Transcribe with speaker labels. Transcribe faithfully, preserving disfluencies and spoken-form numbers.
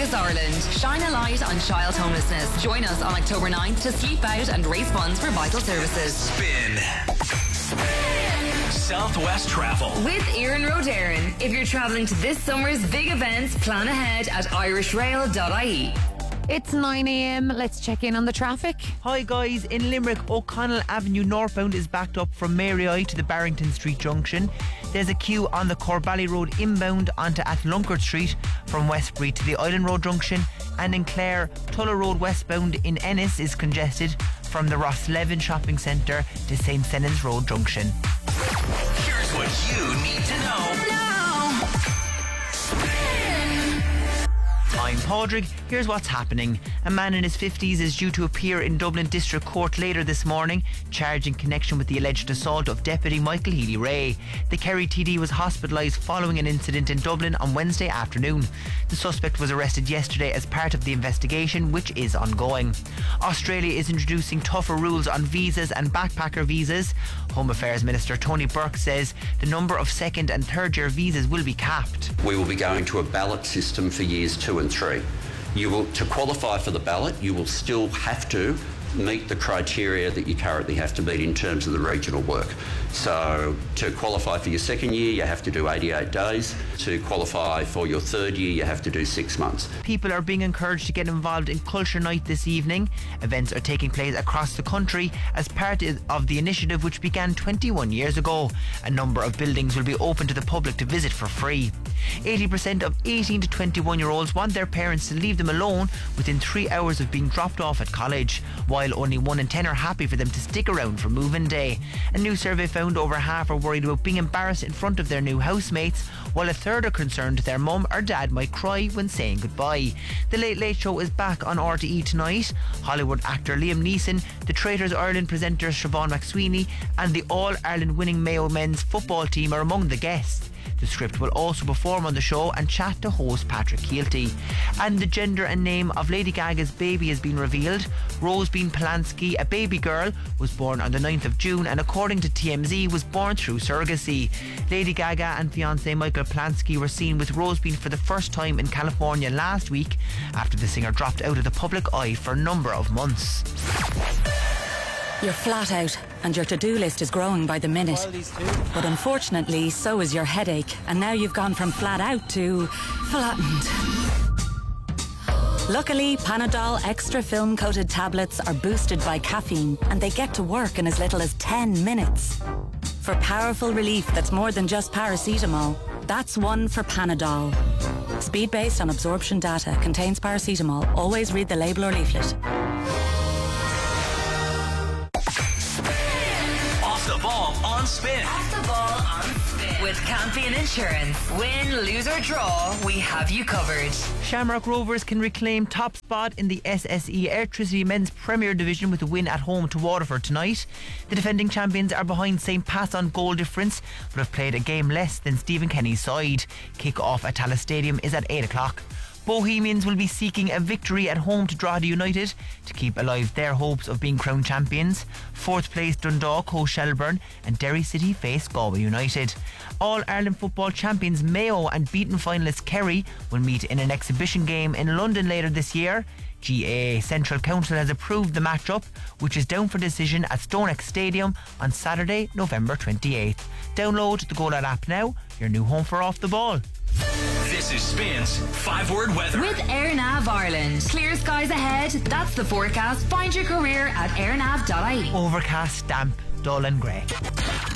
Speaker 1: Focus Ireland. Shine a light on child homelessness. Join us on October ninth to sleep out and raise funds for vital services.
Speaker 2: Spin. Southwest Travel
Speaker 1: with Erin Rodarin. If you're travelling to this summer's big events, plan ahead at irish rail dot I E.
Speaker 3: It's nine a.m. Let's check in on the traffic.
Speaker 4: Hi guys, in Limerick, O'Connell Avenue northbound is backed up from Mary I to the Barrington Street junction. There's a queue on the Corbally Road inbound onto Atlunkert Street from Westbury to the Island Road junction, and in Clare, Tulla Road westbound in Ennis is congested from the Roslevin Shopping Centre to Saint Senan's Road junction.
Speaker 2: Here's what you need to know now.
Speaker 4: I'm Padraig. Here's what's happening. A man in his fifties is due to appear in Dublin District Court later this morning, charged in connection with the alleged assault of Deputy Michael Healy-Ray. The Kerry T D was hospitalised following an incident in Dublin on Wednesday afternoon. The suspect was arrested yesterday as part of the investigation, which is ongoing. Australia is introducing tougher rules on visas and backpacker visas. Home Affairs Minister Tony Burke says the number of second and third year visas will be capped.
Speaker 5: We will be going to a ballot system for years two and three. You will, to qualify for the ballot, you will still have to meet the criteria that you currently have to meet in terms of the regional work. So to qualify for your second year, you have to do eighty-eight days. To qualify for your third year, you have to do six months.
Speaker 4: People are being encouraged to get involved in Culture Night this evening. Events are taking place across the country as part of the initiative, which began twenty-one years ago. A number of buildings will be open to the public to visit for free. eighty percent of eighteen to twenty-one year olds want their parents to leave them alone within three hours of being dropped off at college, while only one in ten are happy for them to stick around for move-in day. A new survey found over half are worried about being embarrassed in front of their new housemates, while a third are concerned their mum or dad might cry when saying goodbye. The Late Late Show is back on R T E tonight. Hollywood actor Liam Neeson, the Traitors Ireland presenter Siobhan McSweeney, and the All-Ireland winning Mayo men's football team are among the guests. The Script will also perform on the show and chat to host Patrick Keelty. And the gender and name of Lady Gaga's baby has been revealed. Rosebean Polanski, a baby girl, was born on the ninth of June and, according to T M Z, was born through surrogacy. Lady Gaga and fiancé Michael Polanski were seen with Rosebean for the first time in California last week after the singer dropped out of the public eye for a number of months.
Speaker 6: You're flat out and your to-do list is growing by the minute. But unfortunately, so is your headache, and now you've gone from flat out to flattened. Luckily, Panadol Extra Film Coated tablets are boosted by caffeine, and they get to work in as little as ten minutes. For powerful relief that's more than just paracetamol, that's one for Panadol. Speed based on absorption data, contains paracetamol. Always read the label or leaflet.
Speaker 2: The ball on Spin.
Speaker 1: Off the ball on Spin. With Campion Insurance. Win, lose or draw, we have you covered.
Speaker 4: Shamrock Rovers can reclaim top spot in the S S E Airtricity Men's Premier Division with a win at home to Waterford tonight. The defending champions are behind Saint Pat's on goal difference, but have played a game less than Stephen Kenny's side. Kick-off at Tallaght Stadium is at eight o'clock. Bohemians will be seeking a victory at home to Drogheda United to keep alive their hopes of being crowned champions. Fourth place Dundalk host Shelbourne, and Derry City face Galway United. All-Ireland football champions Mayo and beaten finalists Kerry will meet in an exhibition game in London later this year. G A A Central Council has approved the matchup, which is down for decision at Stonex Stadium on Saturday, November twenty-eighth. Download the Go Lad app now, your new home for Off the Ball.
Speaker 2: This is Spin's five-word weather.
Speaker 1: With AirNav Ireland. Clear skies ahead. That's the forecast. Find your career at airnav dot I E.
Speaker 4: Overcast, damp, dull and grey.